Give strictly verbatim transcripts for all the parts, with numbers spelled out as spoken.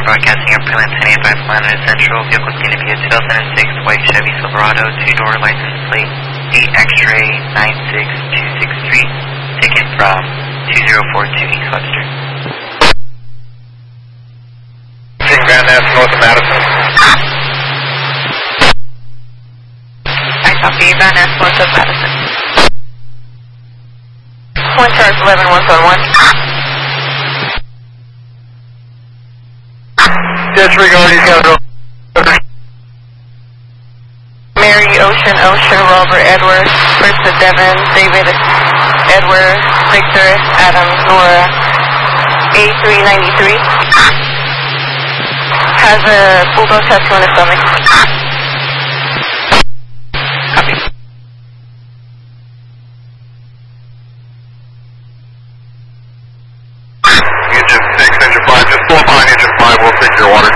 broadcasting your prelim ten eighty-five Planet Central. Vehicle is going to be a two thousand six white Chevy Silverado, two-door license plate, eight X-ray nine six two six three, taken from two zero four two East Webster. Van Ness, north of Madison. I copy, Van Ness, north of Madison. One charge eleven one seven one. Disregard, he's got a Mary, Ocean, Ocean, Robert, Edward, Fritz, Devin, David, Edward, Victor, Adam, Nora, A three ninety-three. Has a bulldog tattoo on his stomach. Copy. Engine six, engine five, just pull behind engine five, we'll take your water.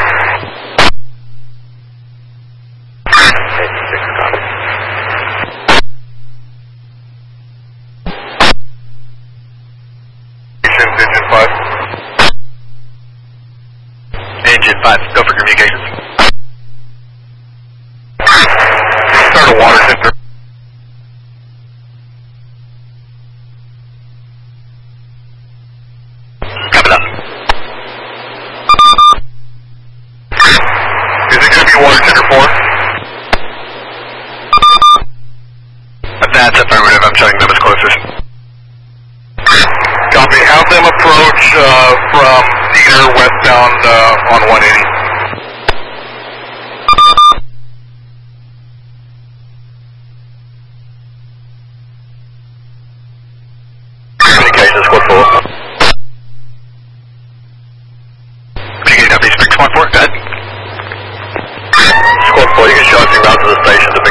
Engine five. Engine five, go for communications. Start a water center. Coming up. Is it going to be water center four? That's affirmative, I'm showing them as closest. Copy, have them approach uh, from Cedar westbound uh, on one eighty. Communications, squad four. Communication company, six one four, go ahead. Squad four, you can show us your route to the station.